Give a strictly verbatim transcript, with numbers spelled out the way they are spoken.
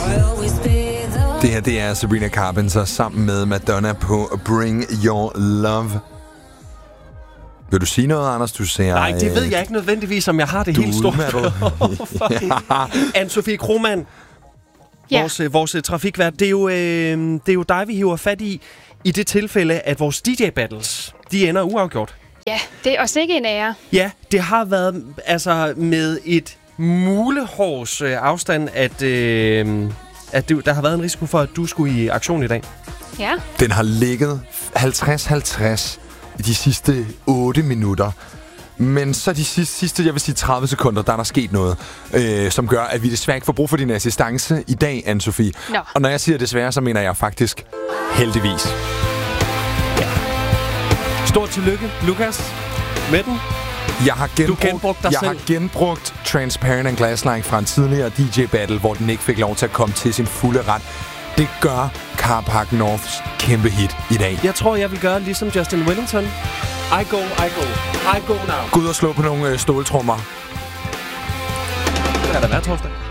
Det her, det er Sabrina Carpenter sammen med Madonna på Bring Your Love. Vil du sige noget, Anders? Du ser, Nej, det ved jeg ikke nødvendigvis, om jeg har det helt stort. Ja. Anne-Sophie Krohmann, ja. vores, vores trafikvært. Det er, jo, øh, det er jo dig, vi hiver fat i, i det tilfælde, at vores D J-battles, de ender uafgjort. Ja, det er også ikke en ære. Ja, det har været altså med et mulehårs øh, afstand, at, øh, at det, der har været en risiko for, at du skulle i aktion i dag. Ja. Den har ligget halvtreds halvtreds i de sidste otte minutter. Men så de sidste, sidste, jeg vil sige tredive sekunder, der er der sket noget, øh, som gør, at vi desværre ikke får brug for din assistance i dag, Anne-Sophie. No. Og når jeg siger desværre, så mener jeg faktisk heldigvis. Ja. Stort tillykke, Lukas, med den. Jeg har genbrugt, genbrugt dig jeg selv. har genbrugt Transparent and Glass-Like fra en tidligere D J-battle, hvor den ikke fik lov til at komme til sin fulde ret. Det gør Carpark Norths kæmpe hit i dag. Jeg tror, jeg vil gøre ligesom Justin Wellington. I go, I go, I go now. Gå ud og slå på nogle øh, ståltrummer. Det er da hver torsdag.